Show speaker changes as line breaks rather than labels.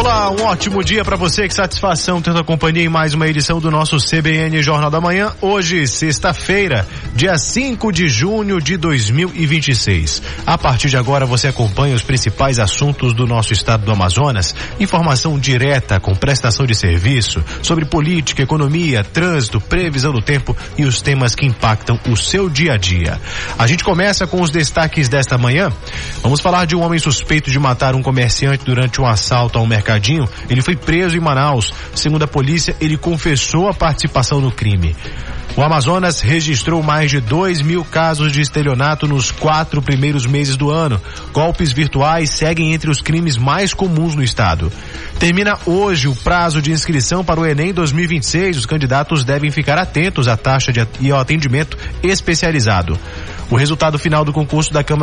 Olá, um ótimo dia para você, que satisfação ter a companhia em mais uma edição do nosso CBN Jornal da Manhã. Hoje, sexta-feira, dia 5 de junho de 2026. A partir de agora você acompanha os principais assuntos do nosso estado do Amazonas, informação direta com prestação de serviço sobre política, economia, trânsito, previsão do tempo e os temas que impactam o seu dia a dia. A gente começa com os destaques desta manhã. Vamos falar de um homem suspeito de matar um comerciante durante um assalto a um mercadinho. Ele foi preso em Manaus. Segundo a polícia, ele confessou a participação no crime. O Amazonas registrou mais de 2.000 casos de estelionato nos 4 primeiros meses do ano. Golpes virtuais seguem entre os crimes mais comuns no estado. Termina hoje o prazo de inscrição para o Enem 2026. Os candidatos devem ficar atentos à taxa e ao atendimento especializado. O resultado final do concurso da Câmara